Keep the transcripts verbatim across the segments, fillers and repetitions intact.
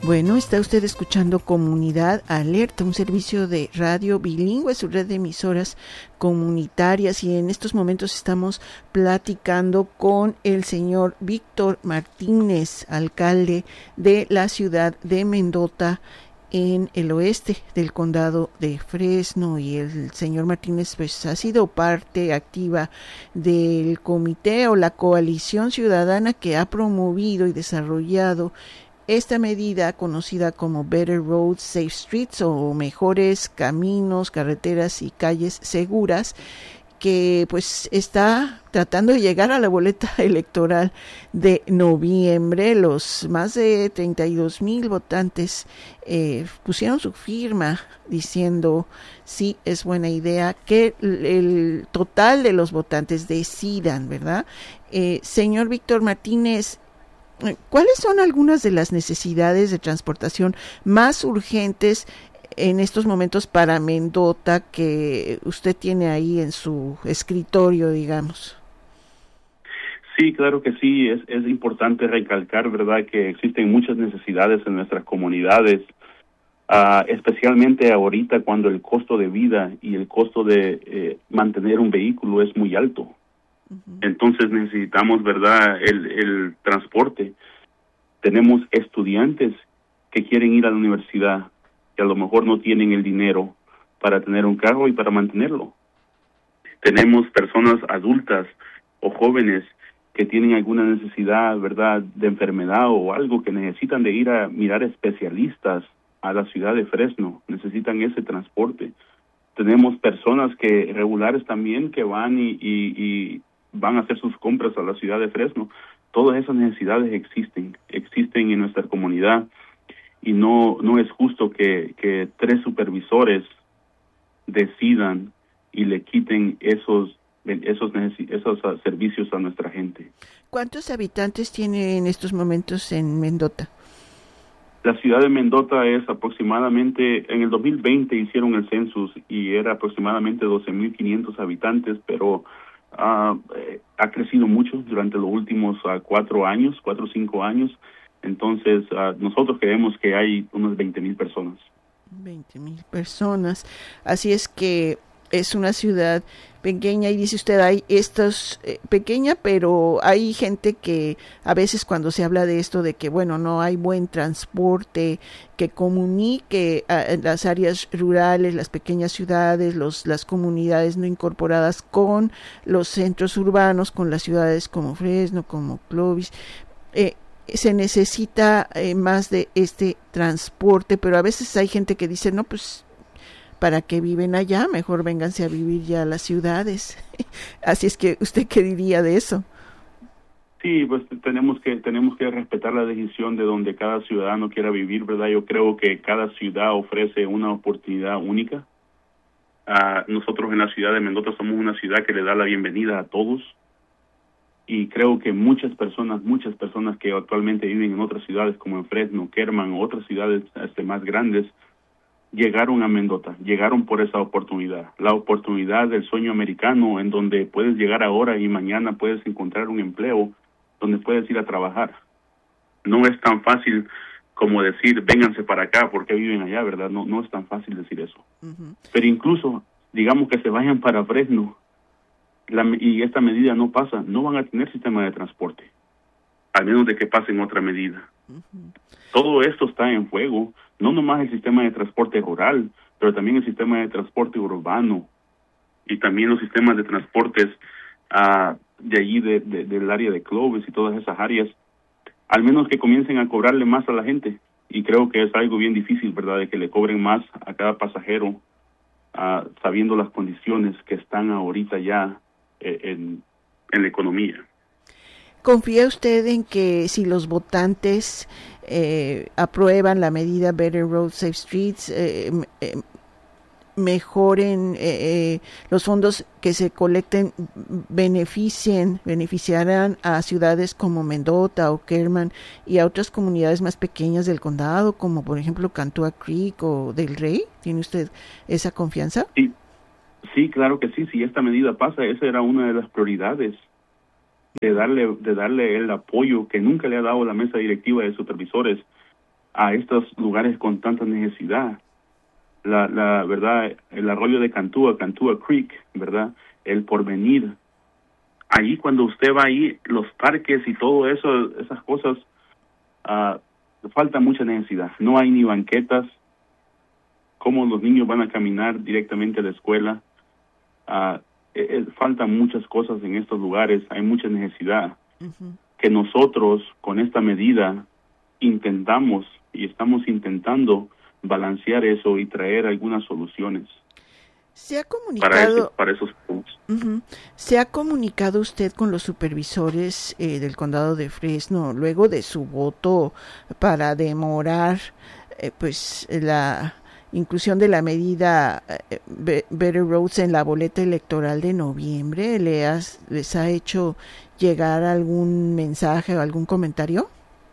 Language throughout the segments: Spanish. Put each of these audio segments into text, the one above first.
Bueno, está usted escuchando Comunidad Alerta, un servicio de radio bilingüe, su red de emisoras comunitarias, y en estos momentos estamos platicando con el señor Víctor Martínez, alcalde de la ciudad de Mendota, en el oeste del condado de Fresno. Y el señor Martínez pues ha sido parte activa del comité o la coalición ciudadana que ha promovido y desarrollado esta medida conocida como Better Roads, Safe Streets, o mejores caminos, carreteras y calles seguras, que pues está tratando de llegar a la boleta electoral de noviembre. Los más de treinta y dos mil votantes eh, pusieron su firma diciendo sí, es buena idea que el, el total de los votantes decidan, ¿verdad? Eh, señor Víctor Martínez, ¿cuáles son algunas de las necesidades de transportación más urgentes en estos momentos para Mendota que usted tiene ahí en su escritorio, digamos? Sí, claro que sí, es, es importante recalcar, ¿verdad?, que existen muchas necesidades en nuestras comunidades, uh, especialmente ahorita cuando el costo de vida y el costo de eh, mantener un vehículo es muy alto. Uh-huh. Entonces necesitamos, ¿verdad?, el, el transporte. Tenemos estudiantes que quieren ir a la universidad, que a lo mejor no tienen el dinero para tener un carro y para mantenerlo. Tenemos personas adultas o jóvenes que tienen alguna necesidad, ¿verdad?, de enfermedad o algo, que necesitan de ir a mirar especialistas a la ciudad de Fresno, necesitan ese transporte. Tenemos personas que regulares también que van y, y, y van a hacer sus compras a la ciudad de Fresno. Todas esas necesidades existen, existen en nuestra comunidad. Y no no es justo que, que tres supervisores decidan y le quiten esos esos esos servicios a nuestra gente. ¿Cuántos habitantes tiene en estos momentos en Mendota? La ciudad de Mendota es aproximadamente, en el dos mil veinte hicieron el census y era aproximadamente doce mil quinientos habitantes, pero uh, eh, ha crecido mucho durante los últimos uh, cuatro años, cuatro o cinco años. Entonces, uh, nosotros creemos que hay unas veinte mil personas. veinte mil personas. Así es que es una ciudad pequeña, y dice usted, hay estos, eh, pequeña, pero hay gente que a veces cuando se habla de esto de que, bueno, no hay buen transporte que comunique a, a las áreas rurales, las pequeñas ciudades, los las comunidades no incorporadas con los centros urbanos, con las ciudades como Fresno, como Clovis, eh, se necesita eh, más de este transporte, pero a veces hay gente que dice, no, pues, ¿para qué viven allá? Mejor vénganse a vivir ya a las ciudades. Así es que, ¿usted qué diría de eso? Sí, pues tenemos que tenemos que respetar la decisión de donde cada ciudadano quiera vivir, ¿verdad? Yo creo que cada ciudad ofrece una oportunidad única. Uh, nosotros en la ciudad de Mendota somos una ciudad que le da la bienvenida a todos. Y creo que muchas personas, muchas personas que actualmente viven en otras ciudades como en Fresno, Kerman o otras ciudades este, más grandes, llegaron a Mendota, llegaron por esa oportunidad, la oportunidad del sueño americano, en donde puedes llegar ahora y mañana puedes encontrar un empleo, donde puedes ir a trabajar. No es tan fácil como decir, vénganse para acá, porque viven allá, ¿verdad? No, no es tan fácil decir eso. Uh-huh. Pero incluso, digamos que se vayan para Fresno, La, y esta medida no pasa, no van a tener sistema de transporte, al menos de que pasen otra medida. Uh-huh. Todo esto está en juego, no nomás el sistema de transporte rural, pero también el sistema de transporte urbano y también los sistemas de transportes uh, de allí, de, de, del área de Clovis y todas esas áreas, al menos que comiencen a cobrarle más a la gente. Y creo que es algo bien difícil, ¿verdad?, de que le cobren más a cada pasajero, uh, sabiendo las condiciones que están ahorita ya En, en la economía. ¿Confía usted en que si los votantes eh, aprueban la medida Better Roads, Safe Streets, eh, eh, mejoren eh, eh, los fondos que se colecten, beneficien, beneficiarán a ciudades como Mendota o Kerman y a otras comunidades más pequeñas del condado, como por ejemplo Cantua Creek o Del Rey? ¿Tiene usted esa confianza? Sí. Sí, claro que sí. Si esta medida pasa, esa era una de las prioridades, de darle de darle el apoyo que nunca le ha dado la mesa directiva de supervisores a estos lugares con tanta necesidad. La, la verdad, el arroyo de Cantúa, Cantúa Creek, verdad, el Porvenir. Ahí cuando usted va ahí, los parques y todo eso, esas cosas, uh, falta mucha necesidad. No hay ni banquetas. Cómo los niños van a caminar directamente a la escuela. Uh, eh, faltan muchas cosas en estos lugares. Hay mucha necesidad. Uh-huh. Que nosotros, con esta medida, intentamos y estamos intentando balancear eso y traer algunas soluciones. ¿Se ha comunicado para, eso, para esos puntos? Uh-huh. ¿Se ha comunicado usted con los supervisores eh, del condado de Fresno luego de su voto para demorar eh, pues la inclusión de la medida eh, Better Roads en la boleta electoral de noviembre? ¿Le has, les ha hecho llegar algún mensaje o algún comentario?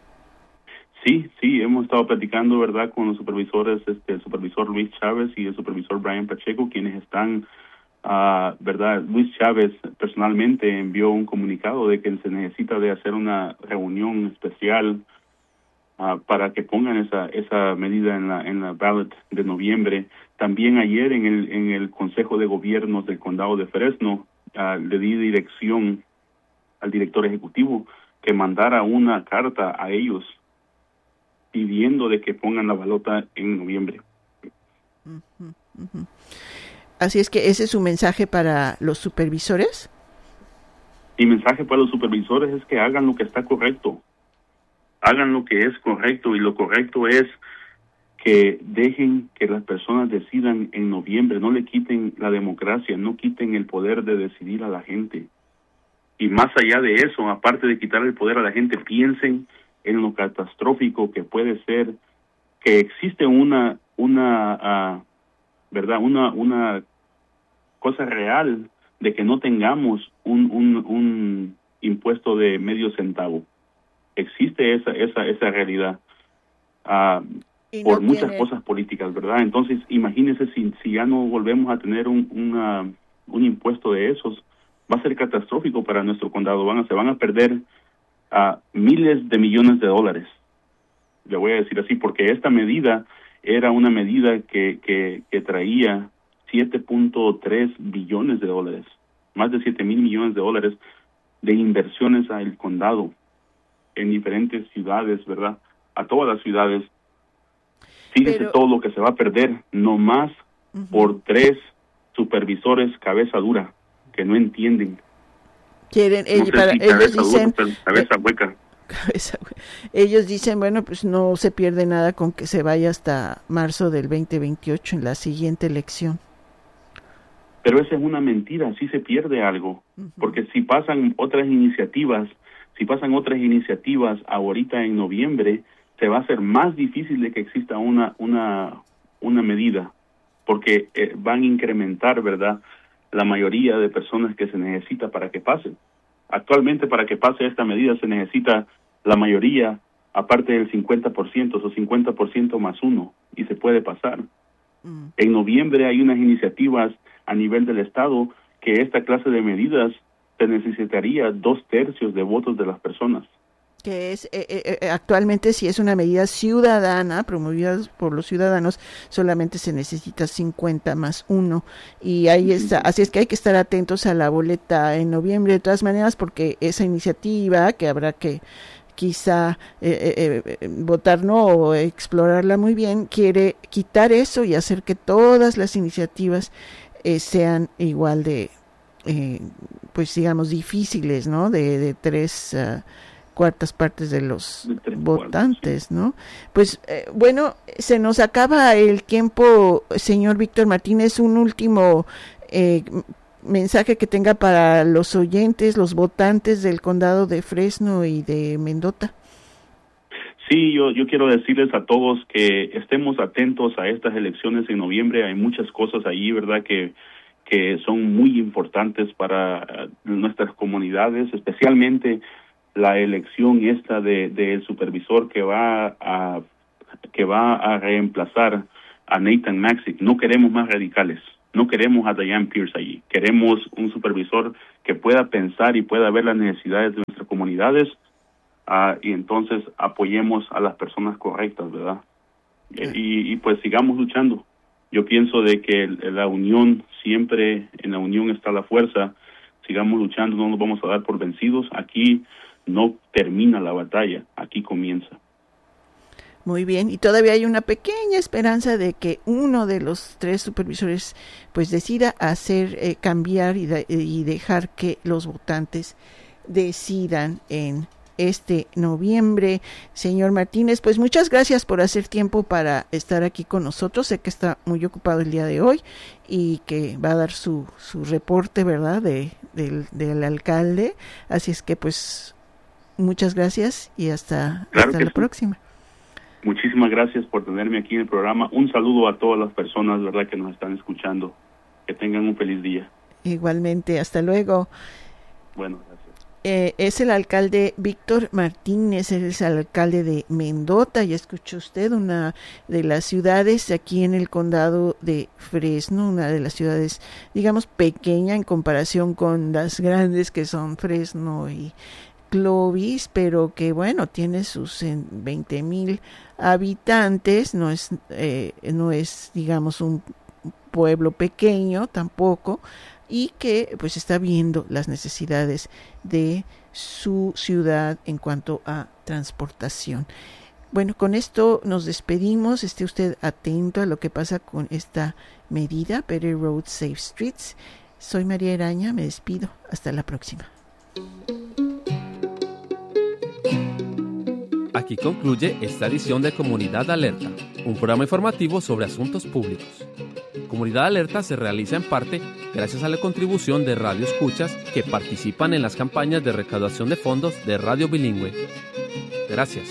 Sí, sí, hemos estado platicando, ¿verdad?, con los supervisores, este, el supervisor Luis Chávez y el supervisor Brian Pacheco, quienes están, uh, ¿verdad? Luis Chávez personalmente envió un comunicado de que se necesita de hacer una reunión especial uh, para que pongan esa esa medida en la en la ballot de noviembre. También ayer en el en el Consejo de Gobiernos del Condado de Fresno uh, le di dirección al director ejecutivo que mandara una carta a ellos pidiendo de que pongan la balota en noviembre. Uh-huh, uh-huh. Así es que ese es su mensaje para los supervisores. Mi mensaje para los supervisores es que hagan lo que está correcto. Hagan lo que es correcto, y lo correcto es que dejen que las personas decidan en noviembre, no le quiten la democracia, no quiten el poder de decidir a la gente. Y más allá de eso, aparte de quitar el poder a la gente, piensen en lo catastrófico que puede ser que existe una una uh, verdad una una cosa real de que no tengamos un un un impuesto de medio centavo. Existe esa esa esa realidad uh, no por muchas tiene... cosas políticas, verdad. Entonces imagínense si si ya no volvemos a tener un una, un impuesto de esos, va a ser catastrófico para nuestro condado. Van a se van a perder a miles de millones de dólares, le voy a decir así, porque esta medida era una medida que que, que traía siete punto tres billones de dólares, más de siete mil millones de dólares de inversiones al condado en diferentes ciudades, ¿verdad? A todas las ciudades. Fíjese Pero... todo lo que se va a perder, nomás uh-huh. por tres supervisores cabeza dura que no entienden. Quieren, no ellos, para, si ellos dicen dura, cabeza hueca. Cabeza hueca. Ellos dicen, bueno, pues no se pierde nada con que se vaya hasta marzo del veinte veintiocho en la siguiente elección. Pero esa es una mentira, sí se pierde algo, uh-huh. porque si pasan otras iniciativas, si pasan otras iniciativas ahorita en noviembre, se va a hacer más difícil de que exista una una una medida, porque eh, van a incrementar, ¿verdad?, la mayoría de personas que se necesita para que pase. Actualmente, para que pase esta medida se necesita la mayoría, aparte del cincuenta por ciento, o cincuenta por ciento más uno, y se puede pasar. Mm. En noviembre hay unas iniciativas a nivel del Estado que esta clase de medidas se necesitaría dos tercios de votos de las personas. Que es eh, eh, actualmente, si es una medida ciudadana promovida por los ciudadanos, solamente se necesita cincuenta más uno, y ahí está. Así es que hay que estar atentos a la boleta en noviembre de todas maneras, porque esa iniciativa que habrá que quizá eh, eh, eh, votar no o explorarla muy bien, quiere quitar eso y hacer que todas las iniciativas eh, sean igual de eh, pues digamos difíciles, ¿no? De, de tres uh, cuartas partes de los votantes, ¿no? Pues eh, bueno, se nos acaba el tiempo, señor Víctor Martínez. Un último eh, mensaje que tenga para los oyentes, los votantes del condado de Fresno y de Mendota. Sí, yo yo quiero decirles a todos que estemos atentos a estas elecciones en noviembre. Hay muchas cosas ahí, ¿verdad?, que que son muy importantes para nuestras comunidades, especialmente la elección esta de del supervisor que va a que va a reemplazar a Nathan Maxick. No queremos más radicales, no queremos a Diane Pierce allí. Queremos un supervisor que pueda pensar y pueda ver las necesidades de nuestras comunidades uh, y entonces apoyemos a las personas correctas, ¿verdad? Uh-huh. Y, y pues sigamos luchando. Yo pienso de que la unión, siempre en la unión está la fuerza. Sigamos luchando, no nos vamos a dar por vencidos. Aquí no termina la batalla, aquí comienza. Muy bien, y todavía hay una pequeña esperanza de que uno de los tres supervisores pues decida hacer eh, cambiar y, de, y dejar que los votantes decidan en este noviembre. Señor Martínez, pues muchas gracias por hacer tiempo para estar aquí con nosotros. Sé que está muy ocupado el día de hoy y que va a dar su, su reporte, ¿verdad?, de, del, del alcalde. Así es que pues muchas gracias y hasta, claro hasta la sí. próxima. Muchísimas gracias por tenerme aquí en el programa. Un saludo a todas las personas, ¿verdad?, que nos están escuchando. Que tengan un feliz día. Igualmente, hasta luego. Bueno, gracias. Eh, es el alcalde Víctor Martínez, es el alcalde de Mendota. Ya escuchó usted, una de las ciudades aquí en el condado de Fresno, una de las ciudades, digamos, pequeña en comparación con las grandes que son Fresno y Clovis, pero que bueno, tiene sus veinte mil habitantes, no es, eh, no es, digamos, un pueblo pequeño tampoco, y que pues está viendo las necesidades de su ciudad en cuanto a transportación. Bueno, con esto nos despedimos. Esté usted atento a lo que pasa con esta medida, Better Roads, Safe Streets. Soy María Eraña, me despido. Hasta la próxima. Aquí concluye esta edición de Comunidad Alerta, un programa informativo sobre asuntos públicos. Comunidad Alerta se realiza en parte gracias a la contribución de Radio Escuchas que participan en las campañas de recaudación de fondos de Radio Bilingüe. Gracias.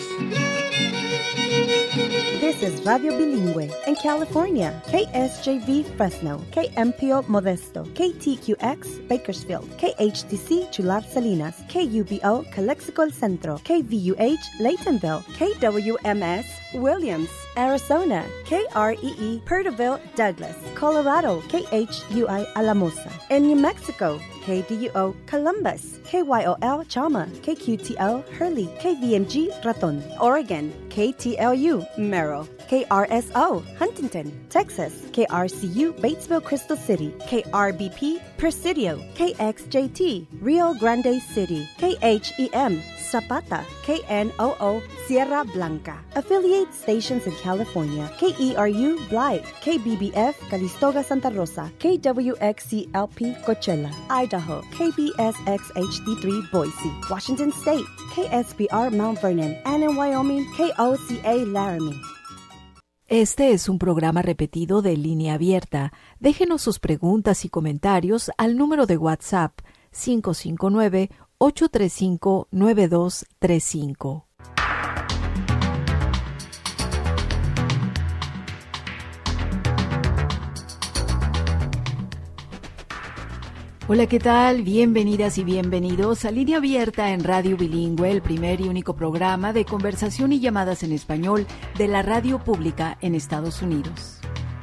This is Radio Bilingüe in California. K S J V Fresno, K M P O Modesto, K T Q X Bakersfield, K H T C Chular Salinas, K U B O Calexico El Centro, K V U H Laytonville, K W M S Williams, Arizona, K R E E Perterville Douglas, Colorado, K H U I Alamosa. In New Mexico, K D U O Columbus, K Y O L Chama, K Q T L Hurley, K V M G Raton. Oregon, K T L U Merrill, K R S O Huntington. Texas, K R C U Batesville Crystal City, K R B P Presidio, K X J T Rio Grande City, K H E M Zapata, K N O O Sierra Blanca. Affiliate stations in California, K E R U Blythe, K B B F Calistoga Santa Rosa, K W X C L P Coachella, Idaho, K B S X H D three Boise, Washington State, K S P R Mount Vernon, and in Wyoming, K O C A Laramie. Este es un programa repetido de Línea Abierta. Déjenos sus preguntas y comentarios al número de WhatsApp cinco cinco nueve, ocho tres cinco, nueve dos tres cinco. Hola, ¿qué tal? Bienvenidas y bienvenidos a Línea Abierta en Radio Bilingüe, el primer y único programa de conversación y llamadas en español de la radio pública en Estados Unidos.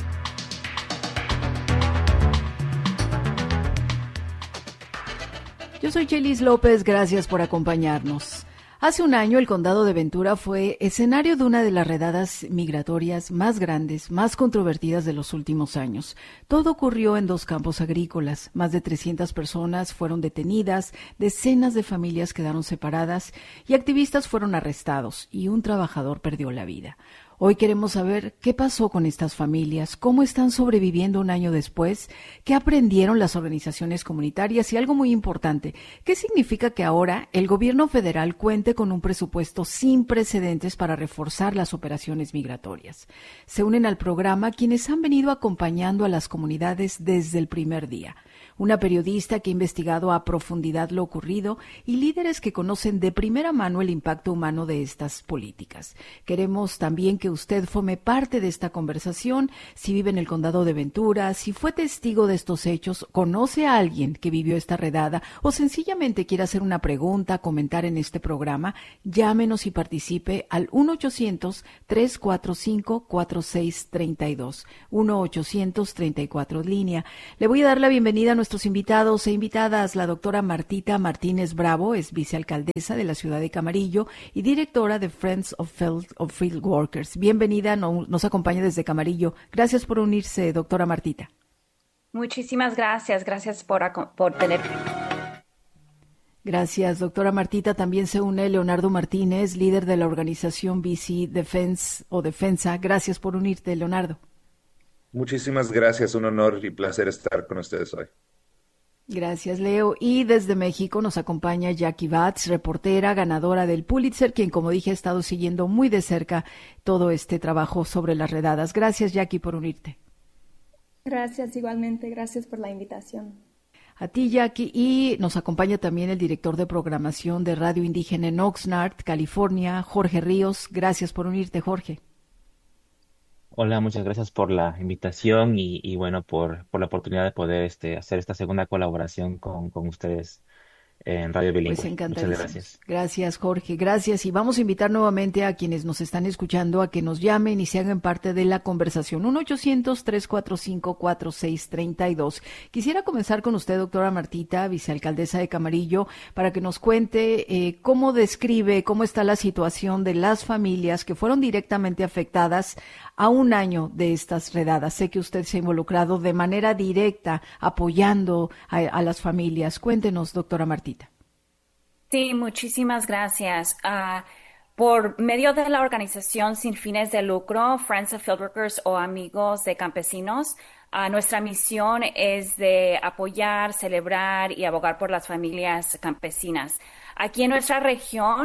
Yo soy Chelis López, gracias por acompañarnos. Hace un año el condado de Ventura fue escenario de una de las redadas migratorias más grandes, más controvertidas de los últimos años. Todo ocurrió en dos campos agrícolas. Más de trescientas personas fueron detenidas, decenas de familias quedaron separadas y activistas fueron arrestados y un trabajador perdió la vida. Hoy queremos saber qué pasó con estas familias, cómo están sobreviviendo un año después, qué aprendieron las organizaciones comunitarias y algo muy importante, qué significa que ahora el gobierno federal cuente con un presupuesto sin precedentes para reforzar las operaciones migratorias. Se unen al programa quienes han venido acompañando a las comunidades desde el primer día. Una periodista que ha investigado a profundidad lo ocurrido y líderes que conocen de primera mano el impacto humano de estas políticas. Queremos también que usted forme parte de esta conversación. Si vive en el condado de Ventura, si fue testigo de estos hechos, conoce a alguien que vivió esta redada o sencillamente quiere hacer una pregunta, comentar en este programa, llámenos y participe al uno ochocientos, tres cuatro cinco, cuatro seis tres dos, uno ochocientos, treinta y cuatro línea. Le voy a dar la bienvenida a nuestros invitados e invitadas. La doctora Martita Martínez Bravo es vicealcaldesa de la ciudad de Camarillo y directora de Friends of Field, of Field Workers. Bienvenida, no, nos acompaña desde Camarillo. Gracias por unirse, doctora Martita. Muchísimas gracias, gracias por, por tener. Gracias, doctora Martita. También se une Leonardo Martínez, líder de la organización B C Defense o Defensa. Gracias por unirte, Leonardo. Muchísimas gracias, un honor y placer estar con ustedes hoy. Gracias, Leo. Y desde México nos acompaña Jackie Batz, reportera, ganadora del Pulitzer, quien, como dije, ha estado siguiendo muy de cerca todo este trabajo sobre las redadas. Gracias, Jackie, por unirte. Gracias, igualmente. Gracias por la invitación. A ti, Jackie. Y nos acompaña también el director de programación de Radio Indígena en Oxnard, California, Jorge Ríos. Gracias por unirte, Jorge. Hola, muchas gracias por la invitación y, y bueno, por, por la oportunidad de poder este, hacer esta segunda colaboración con, con ustedes en Radio Bilingüe. Pues muchas gracias. Gracias, Jorge. Gracias. Y vamos a invitar nuevamente a quienes nos están escuchando a que nos llamen y se hagan parte de la conversación. uno ochocientos, tres cuatro cinco, cuatro seis tres dos. Quisiera comenzar con usted, doctora Martita, vicealcaldesa de Camarillo, para que nos cuente eh, cómo describe, cómo está la situación de las familias que fueron directamente afectadas a un año de estas redadas. Sé que usted se ha involucrado de manera directa apoyando a, a las familias. Cuéntenos, doctora Martita. Sí, muchísimas gracias. Uh, por medio de la organización sin fines de lucro, Friends of Field Workers o Amigos de Campesinos, uh, nuestra misión es de apoyar, celebrar y abogar por las familias campesinas. Aquí en nuestra región,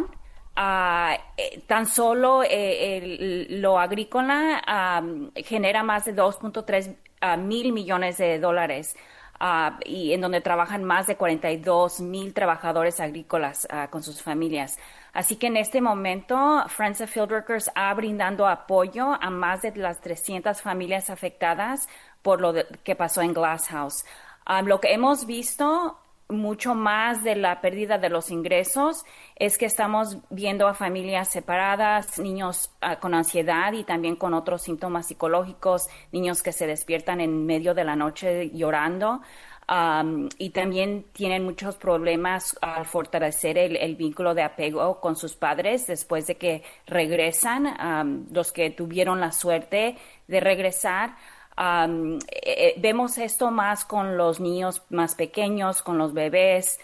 Uh, eh, tan solo eh, el, lo agrícola um, genera más de dos punto tres uh, mil millones de dólares uh, y en donde trabajan más de cuarenta y dos mil trabajadores agrícolas uh, con sus familias. Así que en este momento Friends of Field Workers ha brindado apoyo a más de las trescientas familias afectadas por lo de, que pasó en Glasshouse. Um, lo que hemos visto mucho más de la pérdida de los ingresos es que estamos viendo a familias separadas, niños uh, con ansiedad y también con otros síntomas psicológicos, niños que se despiertan en medio de la noche llorando um, y también tienen muchos problemas al fortalecer el, el vínculo de apego con sus padres después de que regresan, um, los que tuvieron la suerte de regresar. Um, eh, vemos esto más con los niños más pequeños, con los bebés,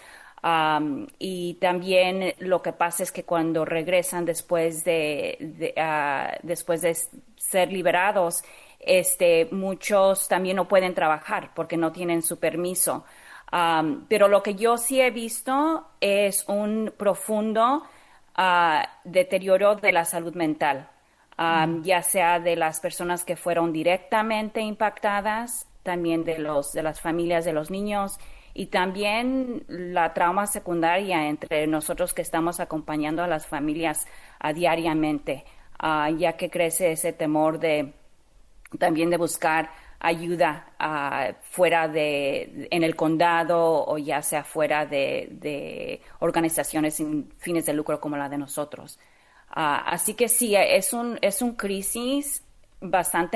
um, y también lo que pasa es que cuando regresan después de, de uh, después de ser liberados, este, muchos también no pueden trabajar porque no tienen su permiso. Um, pero lo que yo sí he visto es un profundo uh, deterioro de la salud mental. Um, ya sea de las personas que fueron directamente impactadas, también de los de las familias de los niños y también la trauma secundaria entre nosotros que estamos acompañando a las familias uh, diariamente, uh, ya que crece ese temor de también de buscar ayuda uh, fuera de en el condado o ya sea fuera de, de organizaciones sin fines de lucro como la de nosotros. Uh, así que sí, es un es un crisis bastante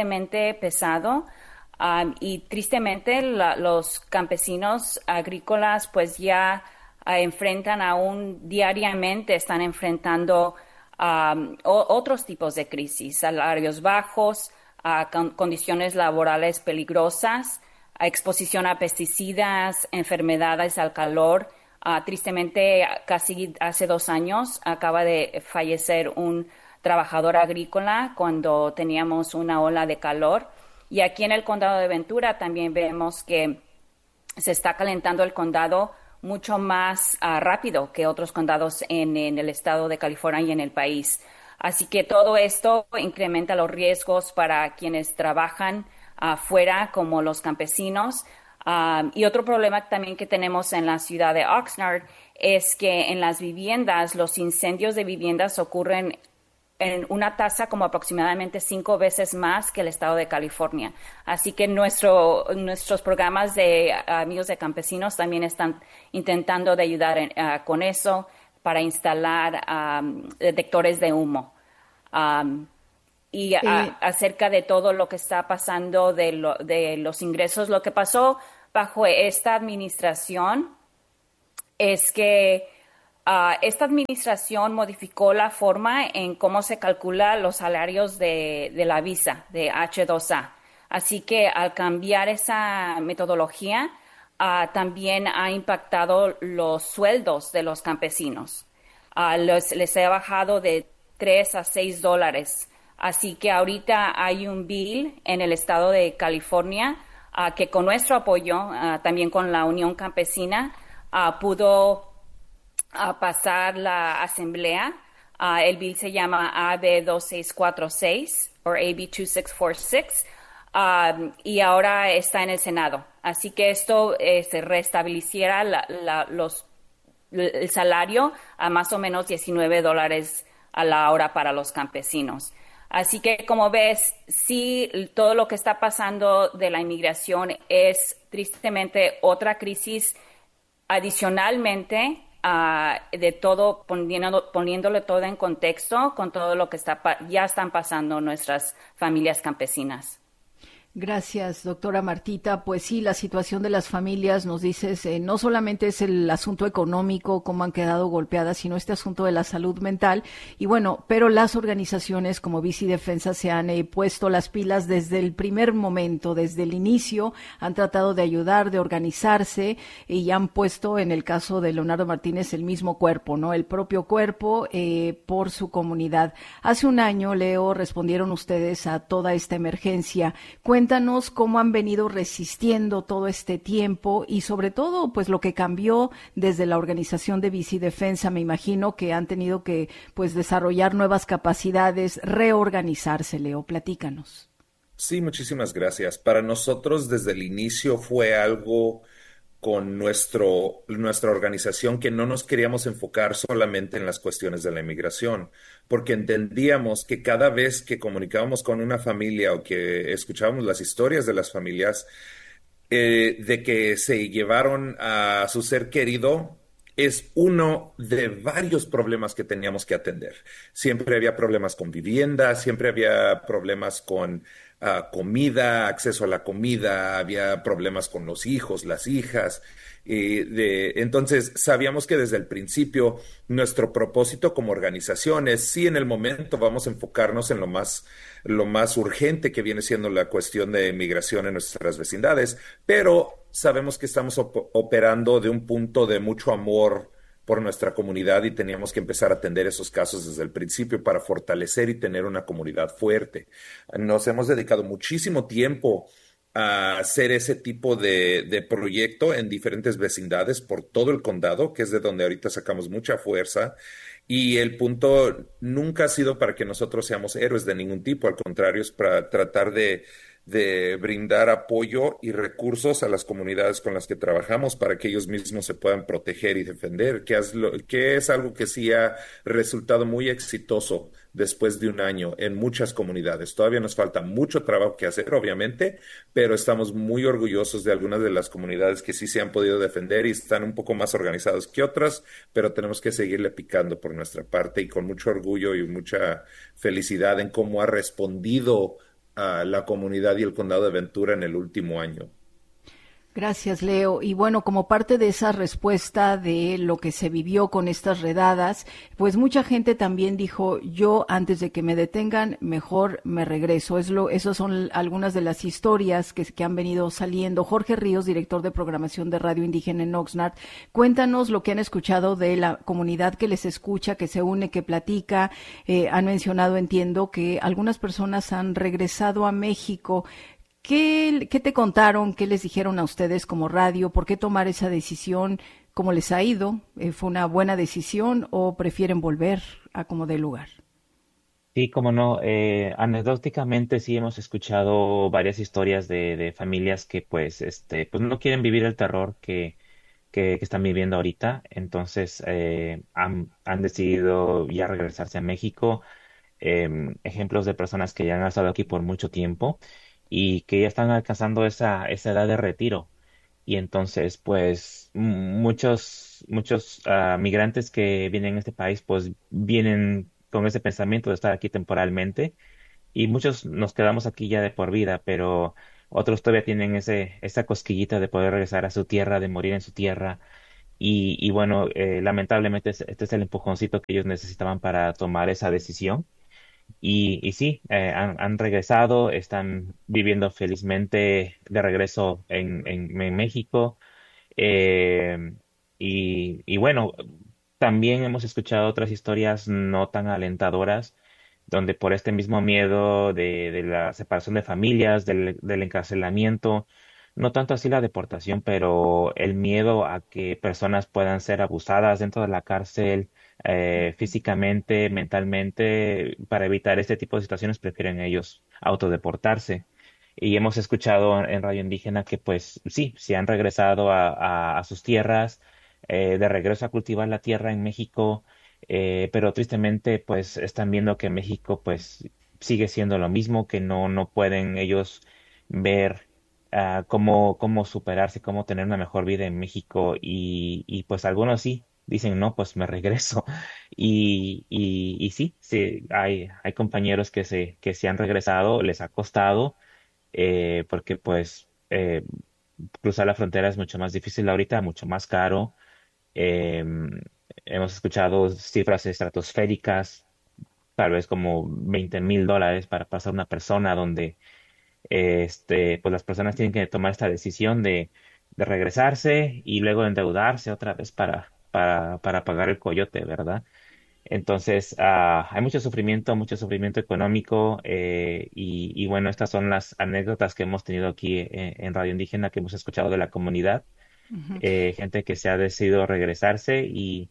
pesado um, y tristemente la, los campesinos agrícolas pues ya uh, enfrentan aún diariamente, están enfrentando um, o, otros tipos de crisis, salarios bajos, uh, con, condiciones laborales peligrosas, uh, exposición a pesticidas, enfermedades al calor. Uh, tristemente, casi hace dos años acaba de fallecer un trabajador agrícola cuando teníamos una ola de calor. Y aquí en el condado de Ventura también vemos que se está calentando el condado mucho más uh, rápido que otros condados en, en el estado de California y en el país. Así que todo esto incrementa los riesgos para quienes trabajan afuera, uh, como los campesinos. Um, y otro problema también que tenemos en la ciudad de Oxnard es que en las viviendas, los incendios de viviendas ocurren en una tasa como aproximadamente cinco veces más que el estado de California. Así que nuestro, nuestros programas de uh, amigos de campesinos también están intentando de ayudar en, uh, con eso para instalar um, detectores de humo. Um, y a, eh. acerca de todo lo que está pasando de, lo, de los ingresos, lo que pasó bajo esta administración es que uh, esta administración modificó la forma en cómo se calcula los salarios de, de la visa, de H dos A. Así que al cambiar esa metodología, uh, también ha impactado los sueldos de los campesinos. Uh, los, les ha bajado de tres a seis dólares. Así que ahorita hay un bill en el estado de California uh, que con nuestro apoyo, uh, también con la Unión Campesina, uh, pudo uh, pasar la asamblea. Uh, el bill se llama A B dos seis cuatro seis o A B dos seis cuatro seis uh, y ahora está en el Senado. Así que esto eh, se restableciera la, la, los, el salario a más o menos diecinueve dólares a la hora para los campesinos. Así que, como ves, sí, todo lo que está pasando de la inmigración es tristemente otra crisis adicionalmente uh, de todo, poniendo, poniéndole todo en contexto con todo lo que está, ya están pasando nuestras familias campesinas. Gracias, doctora Martita. Pues sí, la situación de las familias, nos dices, eh, no solamente es el asunto económico, cómo han quedado golpeadas, sino este asunto de la salud mental. Y bueno, pero las organizaciones como Bici Defensa se han eh, puesto las pilas desde el primer momento, desde el inicio, han tratado de ayudar, de organizarse y han puesto, en el caso de Leonardo Martínez, el mismo cuerpo, ¿no? El propio cuerpo eh, por su comunidad. Hace un año, Leo, respondieron ustedes a toda esta emergencia. Cuéntanos Cuéntanos cómo han venido resistiendo todo este tiempo y sobre todo pues lo que cambió desde la organización de Bici Defensa. Me imagino que han tenido que pues desarrollar nuevas capacidades, reorganizarse. Leo, platícanos. Sí, muchísimas gracias. Para nosotros desde el inicio fue algo con nuestro, nuestra organización que no nos queríamos enfocar solamente en las cuestiones de la inmigración, porque entendíamos que cada vez que comunicábamos con una familia o que escuchábamos las historias de las familias, eh, de que se llevaron a su ser querido, es uno de varios problemas que teníamos que atender. Siempre había problemas con vivienda, siempre había problemas con Uh, comida, acceso a la comida, había problemas con los hijos, las hijas. Eh, de, entonces, sabíamos que desde el principio nuestro propósito como organización es, sí, en el momento vamos a enfocarnos en lo más, lo más urgente que viene siendo la cuestión de migración en nuestras vecindades, pero sabemos que estamos op- operando de un punto de mucho amor por nuestra comunidad y teníamos que empezar a atender esos casos desde el principio para fortalecer y tener una comunidad fuerte. Nos hemos dedicado muchísimo tiempo a hacer ese tipo de, de proyecto en diferentes vecindades por todo el condado, que es de donde ahorita sacamos mucha fuerza. Y el punto nunca ha sido para que nosotros seamos héroes de ningún tipo, al contrario, es para tratar de de brindar apoyo y recursos a las comunidades con las que trabajamos para que ellos mismos se puedan proteger y defender, que es, lo, que es algo que sí ha resultado muy exitoso después de un año en muchas comunidades. Todavía nos falta mucho trabajo que hacer, obviamente, pero estamos muy orgullosos de algunas de las comunidades que sí se han podido defender y están un poco más organizadas que otras, pero tenemos que seguirle picando por nuestra parte y con mucho orgullo y mucha felicidad en cómo ha respondido a la comunidad y el condado de Ventura en el último año. Gracias, Leo. Y bueno, como parte de esa respuesta de lo que se vivió con estas redadas, pues mucha gente también dijo, yo antes de que me detengan, mejor me regreso. Es lo, esas son algunas de las historias que, que han venido saliendo. Jorge Ríos, director de programación de Radio Indígena en Oxnard, cuéntanos lo que han escuchado de la comunidad que les escucha, que se une, que platica. Eh, han mencionado, entiendo, que algunas personas han regresado a México. ¿Qué, ¿Qué te contaron? ¿Qué les dijeron a ustedes como radio? ¿Por qué tomar esa decisión? ¿Cómo les ha ido? Eh, ¿Fue una buena decisión o prefieren volver a como dé lugar? Sí, como no, eh, anecdóticamente sí hemos escuchado varias historias de, de familias que pues, este, pues no quieren vivir el terror que, que, que están viviendo ahorita, entonces eh, han, han decidido ya regresarse a México. Eh, ejemplos de personas que ya han estado aquí por mucho tiempo y que ya están alcanzando esa, esa edad de retiro. Y entonces, pues, m- muchos, muchos ah, migrantes que vienen a este país, pues, vienen con ese pensamiento de estar aquí temporalmente. Y muchos nos quedamos aquí ya de por vida, pero otros todavía tienen ese, esa cosquillita de poder regresar a su tierra, de morir en su tierra. Y, y bueno, eh, lamentablemente es- este es el empujoncito que ellos necesitaban para tomar esa decisión. Y, y sí, eh, han, han regresado, están viviendo felizmente de regreso en, en, en México. Eh, y, y bueno, también hemos escuchado otras historias no tan alentadoras, donde por este mismo miedo de, de la separación de familias, del, del encarcelamiento, no tanto así la deportación, pero el miedo a que personas puedan ser abusadas dentro de la cárcel, eh, físicamente, mentalmente, para evitar este tipo de situaciones, prefieren ellos autodeportarse. Y hemos escuchado en Radio Indígena que pues sí, se han regresado a, a, a sus tierras, eh, de regreso a cultivar la tierra en México, eh, pero tristemente pues están viendo que México pues sigue siendo lo mismo, que no, no pueden ellos ver ah, cómo, cómo superarse, cómo tener una mejor vida en México y, y pues algunos sí. Dicen, no, pues me regreso. Y, y, y sí, sí, hay, hay compañeros que se, que se han regresado, les ha costado, eh, porque pues eh, cruzar la frontera es mucho más difícil ahorita, mucho más caro. Eh, hemos escuchado cifras estratosféricas, tal vez como veinte mil dólares para pasar una persona, donde eh, este, pues las personas tienen que tomar esta decisión de, de regresarse y luego endeudarse otra vez para, para, para pagar el coyote, ¿verdad? Entonces, ah, hay mucho sufrimiento, mucho sufrimiento económico, eh, y, y bueno, estas son las anécdotas que hemos tenido aquí en, en Radio Indígena, que hemos escuchado de la comunidad, Ujú. eh, gente que se ha decidido regresarse y,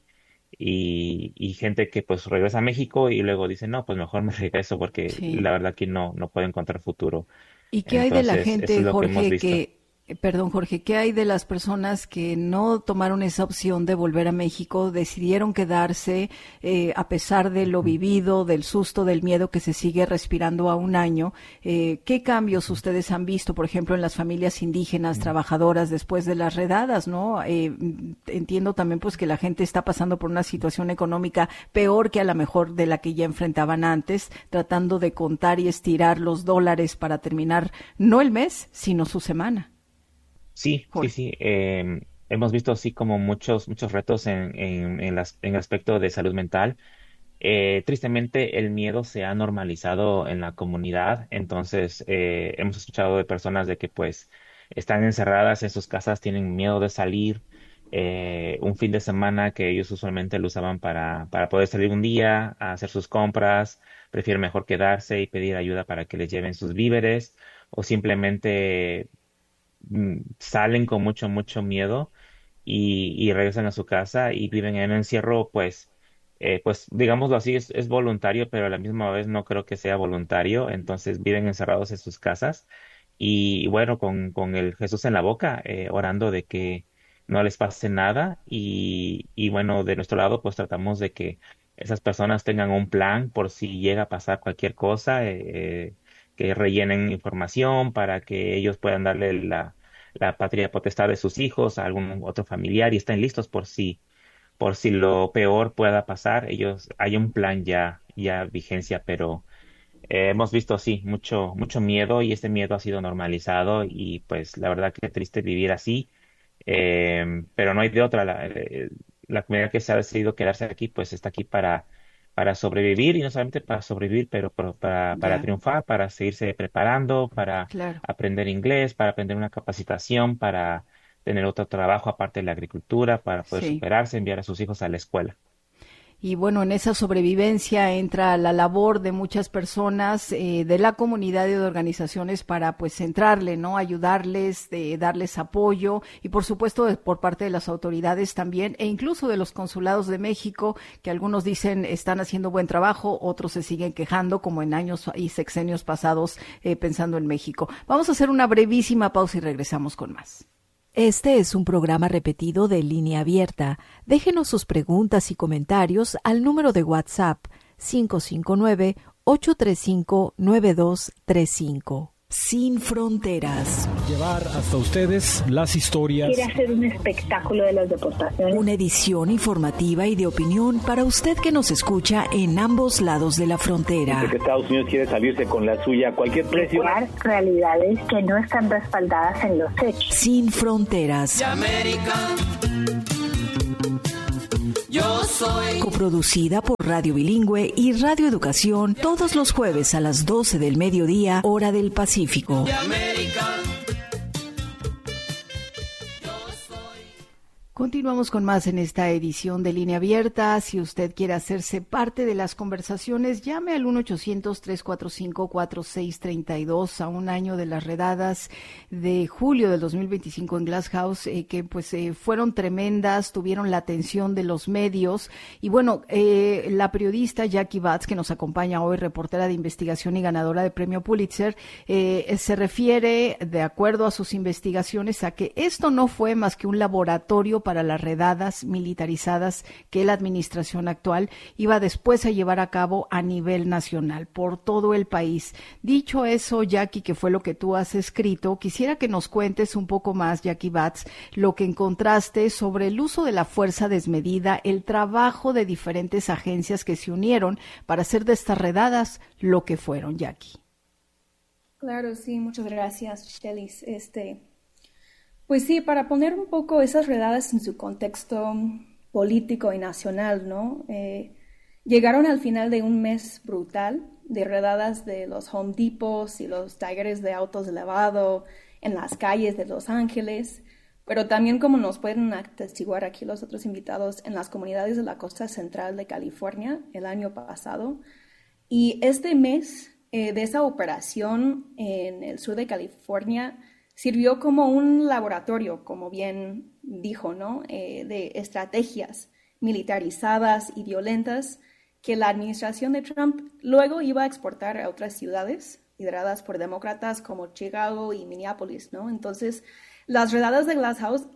y, y gente que pues regresa a México y luego dice, no, pues mejor me regreso porque Sí. la verdad que no, no puedo encontrar futuro. ¿Y qué hay de la Entonces, eso gente, es lo que hemos Jorge, visto. que, eh, perdón, Jorge, qué hay de las personas que no tomaron esa opción de volver a México, decidieron quedarse eh, a pesar de lo vivido, del susto, del miedo que se sigue respirando a un año? Eh, ¿qué cambios ustedes han visto, por ejemplo, en las familias indígenas trabajadoras después de las redadas, no? Eh, mm, entiendo también pues que la gente está pasando por una situación económica peor que a lo mejor de la que ya enfrentaban antes, tratando de contar y estirar los dólares para terminar no el mes, sino su semana. Sí, sí, Jorge. sí. Eh, hemos visto así como muchos, muchos retos en, en, en, las, en el aspecto de salud mental. Eh, tristemente, el miedo se ha normalizado en la comunidad. Entonces, eh, hemos escuchado de personas de que pues están encerradas en sus casas, tienen miedo de salir. Eh, un fin de semana que ellos usualmente lo usaban para, para poder salir un día a hacer sus compras, prefieren mejor quedarse y pedir ayuda para que les lleven sus víveres o simplemente mm, salen con mucho, mucho miedo y, y regresan a su casa y viven en un encierro, pues, eh, pues, digámoslo así, es, es voluntario, pero a la misma vez no creo que sea voluntario, entonces viven encerrados en sus casas y, bueno, con, con el Jesús en la boca, eh, orando de que no les pase nada y, y bueno, de nuestro lado, pues tratamos de que esas personas tengan un plan por si llega a pasar cualquier cosa, eh, eh, que rellenen información para que ellos puedan darle la, la patria potestad de sus hijos a algún otro familiar y estén listos por si, por si lo peor pueda pasar. Ellos, hay un plan ya, ya vigencia, pero eh, hemos visto, sí, mucho, mucho miedo y este miedo ha sido normalizado y pues la verdad que triste vivir así, eh, pero no hay de otra. La, eh, la comunidad que se ha decidido quedarse aquí, pues está aquí para, para sobrevivir y no solamente para sobrevivir, pero, pero para, para Ya, triunfar, para seguirse preparando, para claro. aprender inglés, para aprender una capacitación, para tener otro trabajo aparte de la agricultura, para poder Sí. superarse, enviar a sus hijos a la escuela. Y bueno, en esa sobrevivencia entra la labor de muchas personas, eh, de la comunidad y de organizaciones para pues centrarle, ¿no? Ayudarles, de darles apoyo y por supuesto de- por parte de las autoridades también e incluso de los consulados de México, que algunos dicen están haciendo buen trabajo, otros se siguen quejando como en años y sexenios pasados, eh, pensando en México. Vamos a hacer una brevísima pausa y regresamos con más. Este es un programa repetido de Línea Abierta. Déjenos sus preguntas y comentarios al número de WhatsApp cinco cinco nueve, ocho tres cinco, nueve dos tres cinco. Sin fronteras. Llevar hasta ustedes las historias. Quiere hacer un espectáculo de las deportaciones. Una edición informativa y de opinión para usted que nos escucha en ambos lados de la frontera. Dice que Estados Unidos quiere salirse con la suya a cualquier precio. Realidades que no están respaldadas en los hechos. Sin fronteras. Yo soy. Coproducida por Radio Bilingüe y Radio Educación todos los jueves a las doce del mediodía, hora del Pacífico. De América. Continuamos con más en esta edición de Línea Abierta. Si usted quiere hacerse parte de las conversaciones, llame al uno ochocientos, tres cuatro cinco, cuatro seis tres dos a un año de las redadas de julio del dos mil veinticinco en Glass House, eh, que pues eh, fueron tremendas, tuvieron la atención de los medios. Y bueno, eh, la periodista Jackie Batts, que nos acompaña hoy, reportera de investigación y ganadora de premio Pulitzer, eh, se refiere, de acuerdo a sus investigaciones, a que esto no fue más que un laboratorio para las redadas militarizadas que la administración actual iba después a llevar a cabo a nivel nacional, por todo el país. Dicho eso, Jackie, que fue lo que tú has escrito, quisiera que nos cuentes un poco más, Jackie Batts, lo que encontraste sobre el uso de la fuerza desmedida, el trabajo de diferentes agencias que se unieron para hacer de estas redadas lo que fueron, Jackie. Claro, sí, muchas gracias, Shelis. Este... Pues sí, para poner un poco esas redadas en su contexto político y nacional, ¿no? Eh, llegaron al final de un mes brutal de redadas de los Home Depots y los talleres de autos de lavado en las calles de Los Ángeles, pero también, como nos pueden atestiguar aquí los otros invitados, en las comunidades de la costa central de California el año pasado. Y este mes eh, de esa operación en el sur de California sirvió como un laboratorio, como bien dijo, ¿no? Eh, de estrategias militarizadas y violentas que la administración de Trump luego iba a exportar a otras ciudades lideradas por demócratas como Chicago y Minneapolis, ¿no? Entonces, las redadas de Glass House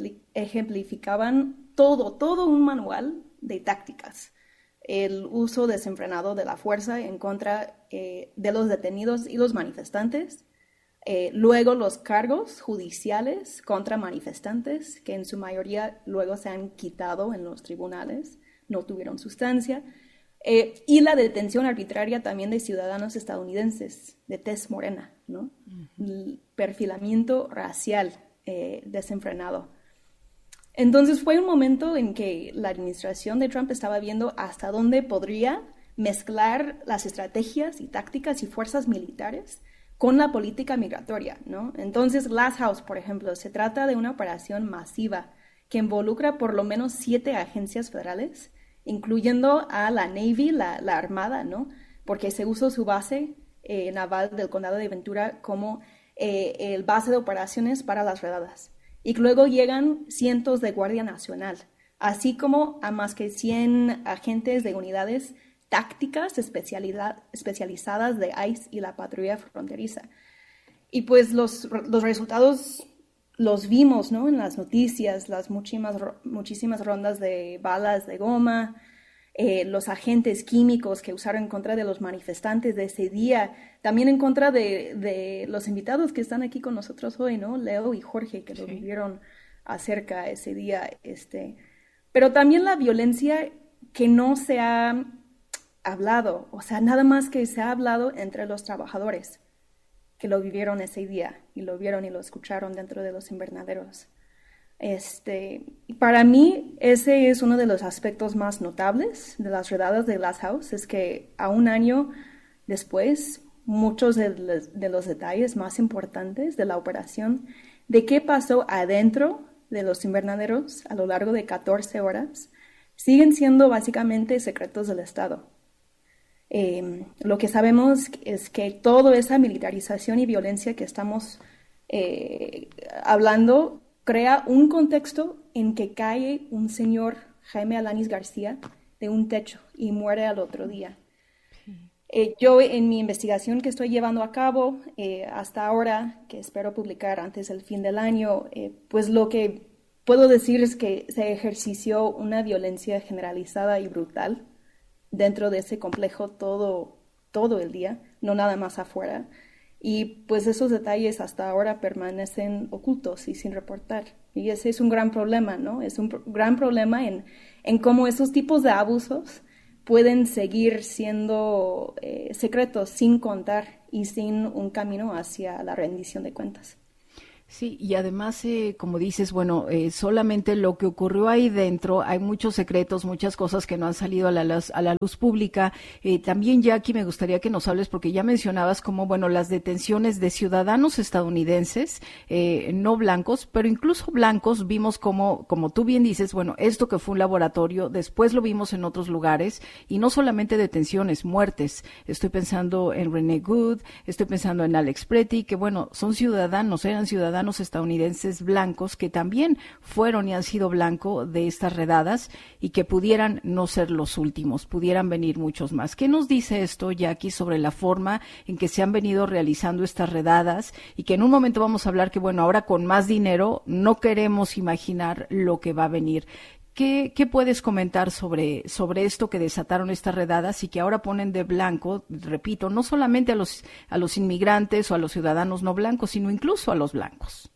ejemplificaban todo, todo un manual de tácticas. El uso desenfrenado de la fuerza en contra eh, de los detenidos y los manifestantes. Eh, luego los cargos judiciales contra manifestantes, que en su mayoría luego se han quitado en los tribunales, no tuvieron sustancia, eh, y la detención arbitraria también de ciudadanos estadounidenses de tez morena, ¿no? Uh-huh. El perfilamiento racial eh, desenfrenado. Entonces fue un momento en que la administración de Trump estaba viendo hasta dónde podría mezclar las estrategias y tácticas y fuerzas militares con la política migratoria, ¿no? Entonces, Glass House, por ejemplo, se trata de una operación masiva que involucra por lo menos siete agencias federales, incluyendo a la Navy, la, la Armada, ¿no? Porque se usó su base eh, naval del condado de Ventura como eh, el base de operaciones para las redadas. Y luego llegan cientos de Guardia Nacional, así como a más que cien agentes de unidades tácticas especialidad, especializadas de ICE y la patrulla fronteriza. Y pues los, los resultados los vimos, ¿no? En las noticias, las muchísimas, muchísimas rondas de balas de goma, eh, los agentes químicos que usaron en contra de los manifestantes de ese día, también en contra de, de los invitados que están aquí con nosotros hoy, ¿no? Leo y Jorge, que sí. Lo vivieron acerca ese día. Este. Pero también la violencia que no se ha hablado, o sea, nada más que se ha hablado entre los trabajadores que lo vivieron ese día y lo vieron y lo escucharon dentro de los invernaderos. Este, para mí, ese es uno de los aspectos más notables de las redadas de Glass House, es que a un año después, muchos de los, de los detalles más importantes de la operación, de qué pasó adentro de los invernaderos a lo largo de catorce horas, siguen siendo básicamente secretos del Estado. Eh, lo que sabemos es que toda esa militarización y violencia que estamos eh, hablando crea un contexto en que cae un señor, Jaime Alanis García, de un techo y muere al otro día. Eh, yo en mi investigación que estoy llevando a cabo eh, hasta ahora, que espero publicar antes del fin del año, eh, pues lo que puedo decir es que se ejerció una violencia generalizada y brutal dentro de ese complejo todo, todo el día, no nada más afuera. Y pues esos detalles hasta ahora permanecen ocultos y sin reportar. Y ese es un gran problema, ¿no? Es un pro- gran problema en, en cómo esos tipos de abusos pueden seguir siendo eh, secretos sin contar y sin un camino hacia la rendición de cuentas. Sí, y además, eh, como dices, bueno, eh, solamente lo que ocurrió ahí dentro, hay muchos secretos, muchas cosas que no han salido a la, luz, a la luz pública. Eh, también, Jackie, me gustaría que nos hables, porque ya mencionabas como, bueno, las detenciones de ciudadanos estadounidenses, eh, no blancos, pero incluso blancos, vimos como, como tú bien dices, bueno, esto que fue un laboratorio, después lo vimos en otros lugares, y no solamente detenciones, muertes. Estoy pensando en Renee Good, estoy pensando en Alex Pretty, que bueno, son ciudadanos, eran ciudadanos estadounidenses blancos que también fueron y han sido blanco de estas redadas y que pudieran no ser los últimos, pudieran venir muchos más. ¿Qué nos dice esto, Jackie, sobre la forma en que se han venido realizando estas redadas y que en un momento vamos a hablar que, bueno, ahora con más dinero no queremos imaginar lo que va a venir? ¿Qué, ¿Qué puedes comentar sobre, sobre esto que desataron estas redadas y que ahora ponen de blanco, repito, no solamente a los, a los inmigrantes o a los ciudadanos no blancos, sino incluso a los blancos?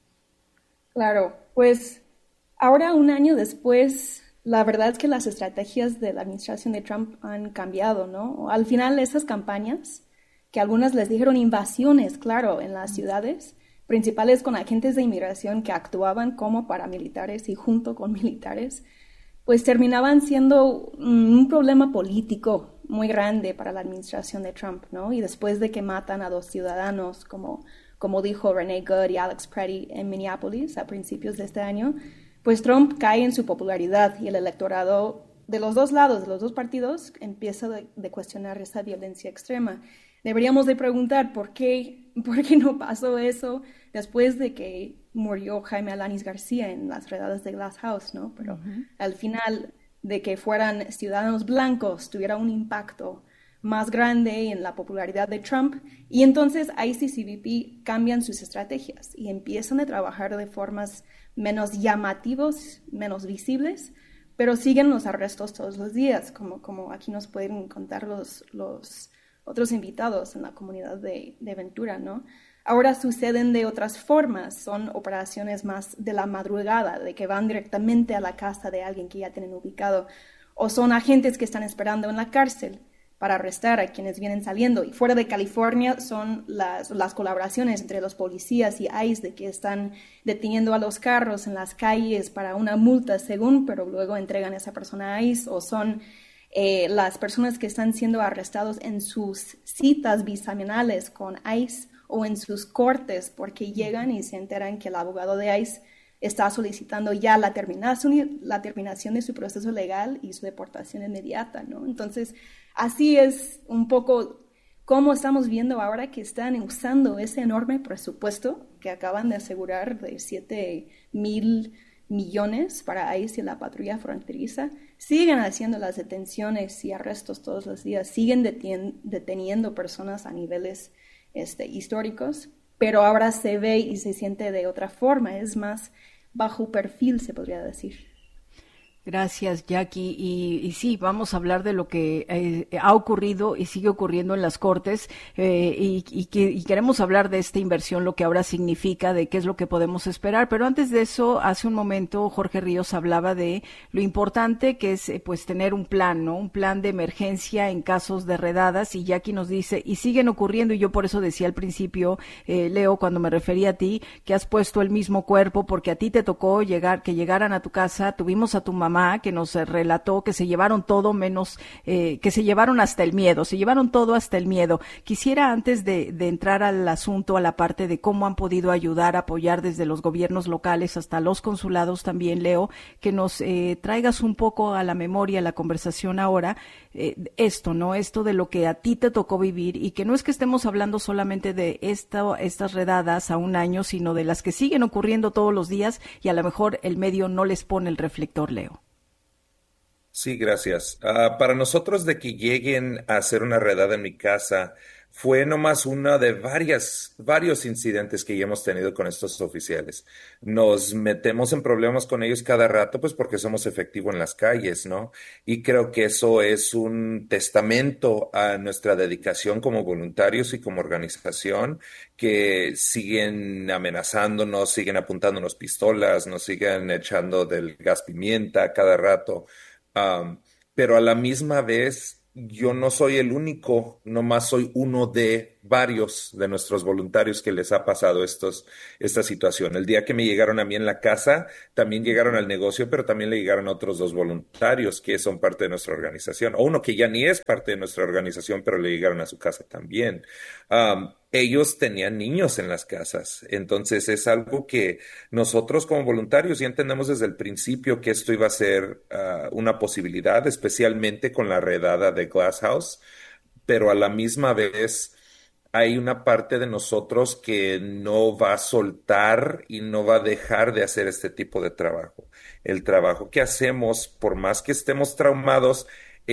Claro, pues ahora un año después, la verdad es que las estrategias de la administración de Trump han cambiado, ¿no? Al final esas campañas, que algunas les dijeron invasiones, claro, en las ciudades, principales con agentes de inmigración que actuaban como paramilitares y junto con militares, pues terminaban siendo un problema político muy grande para la administración de Trump, ¿no? Y después de que matan a dos ciudadanos, como, como dijo Renee Good y Alex Pretty en Minneapolis a principios de este año, pues Trump cae en su popularidad y el electorado de los dos lados, de los dos partidos, empieza de, de cuestionar esa violencia extrema. Deberíamos de preguntar por qué, por qué no pasó eso después de que murió Jaime Alanis García en las redadas de Glass House, ¿no? Pero uh-huh. al final de que fueran ciudadanos blancos tuviera un impacto más grande en la popularidad de Trump, y entonces I C C V P cambian sus estrategias y empiezan a trabajar de formas menos llamativas, menos visibles, pero siguen los arrestos todos los días, como, como aquí nos pueden contar los, los otros invitados en la comunidad de, de Ventura, ¿no? Ahora suceden de otras formas, son operaciones más de la madrugada, de que van directamente a la casa de alguien que ya tienen ubicado, o son agentes que están esperando en la cárcel para arrestar a quienes vienen saliendo. Y fuera de California son las, las colaboraciones entre los policías y I C E de que están deteniendo a los carros en las calles para una multa según, pero luego entregan a esa persona a I C E, o son eh, las personas que están siendo arrestados en sus citas bisemanales con I C E o en sus cortes porque llegan y se enteran que el abogado de I C E está solicitando ya la terminación, la terminación de su proceso legal y su deportación inmediata, ¿no? Entonces, así es un poco cómo estamos viendo ahora que están usando ese enorme presupuesto que acaban de asegurar de siete mil millones para I C E y la patrulla fronteriza. Siguen haciendo las detenciones y arrestos todos los días, siguen detien- deteniendo personas a niveles este, históricos, pero ahora se ve y se siente de otra forma, es más bajo perfil, se podría decir. Gracias, Jackie. Y, y sí, vamos a hablar de lo que eh, ha ocurrido y sigue ocurriendo en las Cortes eh, y, y, que, y queremos hablar de esta inversión, lo que ahora significa, de qué es lo que podemos esperar. Pero antes de eso, hace un momento Jorge Ríos hablaba de lo importante que es eh, pues tener un plan, ¿no? Un plan de emergencia en casos de redadas, y Jackie nos dice, y siguen ocurriendo, y yo por eso decía al principio, eh, Leo, cuando me refería a ti, que has puesto el mismo cuerpo, porque a ti te tocó llegar, que llegaran a tu casa, tuvimos a tu mamá que nos relató que se llevaron todo menos, eh, que se llevaron hasta el miedo, se llevaron todo hasta el miedo. Quisiera, antes de, de entrar al asunto, a la parte de cómo han podido ayudar, apoyar desde los gobiernos locales hasta los consulados también, Leo, que nos eh, traigas un poco a la memoria, a la conversación ahora, eh, esto, ¿no? Esto de lo que a ti te tocó vivir, y que no es que estemos hablando solamente de esta, estas redadas a un año, sino de las que siguen ocurriendo todos los días y a lo mejor el medio no les pone el reflector, Leo. Sí, gracias. Ah, para nosotros de que lleguen a hacer una redada en mi casa, fue nomás una de varias, varios incidentes que ya hemos tenido con estos oficiales. Nos metemos en problemas con ellos cada rato, pues porque somos efectivos en las calles, ¿no? Y creo que eso es un testamento a nuestra dedicación como voluntarios y como organización, que siguen amenazándonos, siguen apuntándonos pistolas, nos siguen echando del gas pimienta cada rato. Um, pero a la misma vez, yo no soy el único, nomás soy uno de varios de nuestros voluntarios que les ha pasado estos, esta situación. El día que me llegaron a mí en la casa, también llegaron al negocio, pero también le llegaron a otros dos voluntarios que son parte de nuestra organización, o uno que ya ni es parte de nuestra organización, pero le llegaron a su casa también. Um, ellos tenían niños en las casas, entonces es algo que nosotros como voluntarios ya entendemos desde el principio que esto iba a ser uh, una posibilidad, especialmente con la redada de Glass House, pero a la misma vez hay una parte de nosotros que no va a soltar y no va a dejar de hacer este tipo de trabajo. El trabajo que hacemos, por más que estemos traumados,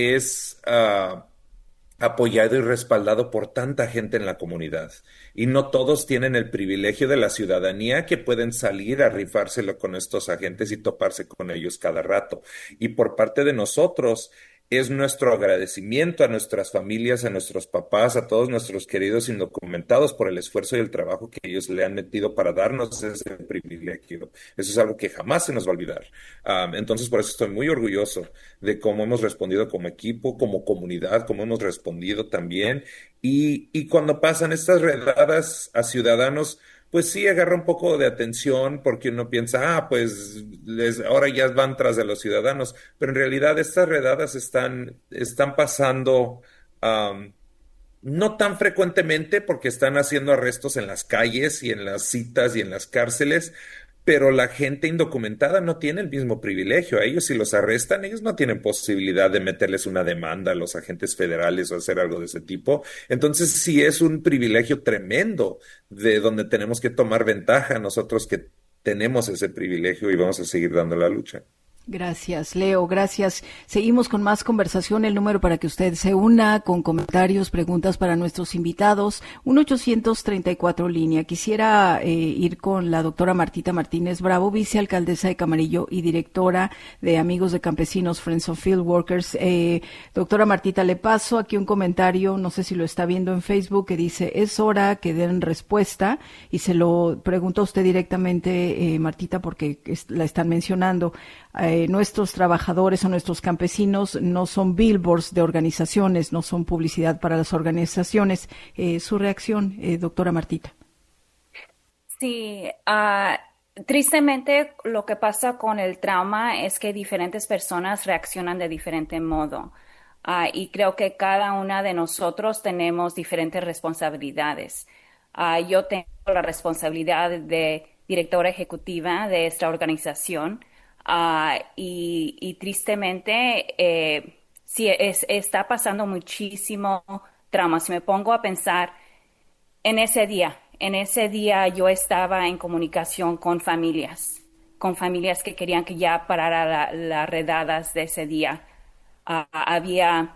es uh, apoyado y respaldado por tanta gente en la comunidad. Y no todos tienen el privilegio de la ciudadanía que pueden salir a rifárselo con estos agentes y toparse con ellos cada rato. Y por parte de nosotros, es nuestro agradecimiento a nuestras familias, a nuestros papás, a todos nuestros queridos indocumentados por el esfuerzo y el trabajo que ellos le han metido para darnos ese privilegio. Eso es algo que jamás se nos va a olvidar. Um, entonces, por eso estoy muy orgulloso de cómo hemos respondido como equipo, como comunidad, cómo hemos respondido también. Y, y cuando pasan estas redadas a ciudadanos, pues sí agarra un poco de atención porque uno piensa, ah, pues les, ahora ya van tras de los ciudadanos, pero en realidad estas redadas están, están pasando um, no tan frecuentemente porque están haciendo arrestos en las calles y en las citas y en las cárceles, pero la gente indocumentada no tiene el mismo privilegio. A ellos si los arrestan, ellos no tienen posibilidad de meterles una demanda a los agentes federales o hacer algo de ese tipo. Entonces sí es un privilegio tremendo de donde tenemos que tomar ventaja nosotros que tenemos ese privilegio y vamos a seguir dando la lucha. Gracias, Leo, gracias. Seguimos con más conversación. El número para que usted se una con comentarios, preguntas para nuestros invitados, uno ochocientos treinta y cuatro línea. Quisiera eh, ir con la doctora Martita Martínez Bravo, vicealcaldesa de Camarillo y directora de Amigos de Campesinos, Friends of Field Workers. Eh, doctora Martita, le paso aquí un comentario, no sé si lo está viendo en Facebook, que dice, es hora que den respuesta, y se lo pregunto a usted directamente, eh, Martita, porque es, la están mencionando. Eh, nuestros trabajadores o nuestros campesinos no son billboards de organizaciones, no son publicidad para las organizaciones. Eh, su reacción, eh, doctora Martita. Sí, uh, tristemente lo que pasa con el trauma es que diferentes personas reaccionan de diferente modo. Uh, y creo que cada una de nosotros tenemos diferentes responsabilidades. Uh, yo tengo la responsabilidad de directora ejecutiva de esta organización. Uh, y, y tristemente eh, sí es, está pasando muchísimo trauma. Si me pongo a pensar en ese día, en ese día yo estaba en comunicación con familias, con familias que querían que ya parara la, las redadas de ese día. Uh, había,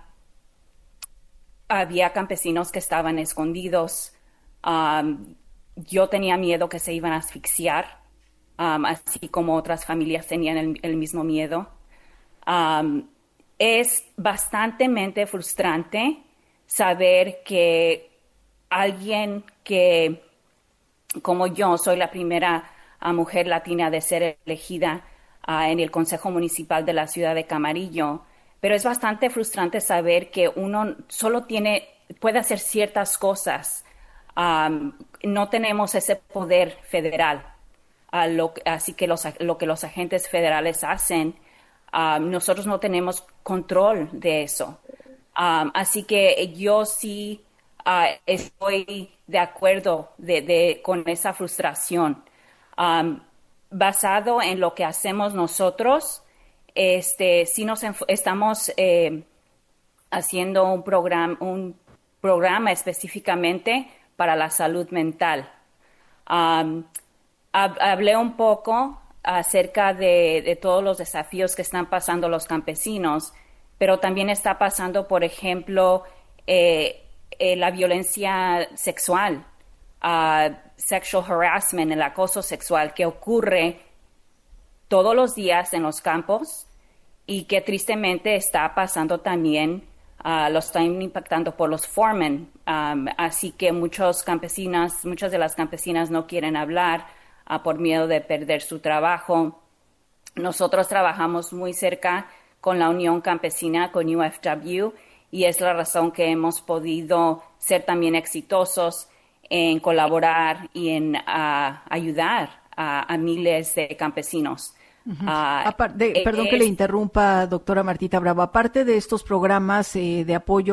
había campesinos que estaban escondidos. Um, yo tenía miedo que se iban a asfixiar. Um, así como otras familias tenían el, el mismo miedo. Um, es bastante frustrante saber que alguien que, como yo, soy la primera uh, mujer latina de ser elegida uh, en el Consejo Municipal de la Ciudad de Camarillo, pero es bastante frustrante saber que uno solo tiene, puede hacer ciertas cosas. Um, no tenemos ese poder federal. Uh, lo, así que los, lo que los agentes federales hacen, um, nosotros no tenemos control de eso. Um, así que yo sí uh, estoy de acuerdo de, de, con esa frustración. Um, basado en lo que hacemos nosotros, este, sí nos enf- estamos eh, haciendo un, program- un programa específicamente para la salud mental. Um, Hablé un poco acerca de, de todos los desafíos que están pasando los campesinos, pero también está pasando, por ejemplo, eh, eh, la violencia sexual, uh, sexual harassment, el acoso sexual que ocurre todos los días en los campos y que tristemente está pasando también, uh, lo están impactando por los foremen. Um, así que muchos campesinas, muchas de las campesinas no quieren hablar uh, por miedo de perder su trabajo. Nosotros trabajamos muy cerca con la Unión Campesina, con U F W, y es la razón que hemos podido ser también exitosos en colaborar y en uh, ayudar a, a miles de campesinos. Uh-huh. Uh, Apar- de, eh, perdón es, que le interrumpa, doctora Martita Bravo. Aparte de estos programas eh, de apoyo